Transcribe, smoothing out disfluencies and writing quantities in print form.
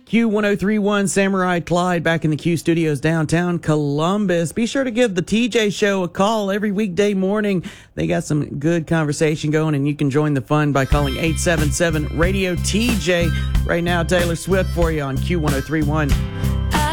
Q1031 Samurai Clyde back in the Q studios downtown Columbus. Be sure to give the TJ Show a call every weekday morning. They got some good conversation going, and you can join the fun by calling 877-RADIO-TJ. Right now, Taylor Swift for you on Q1031.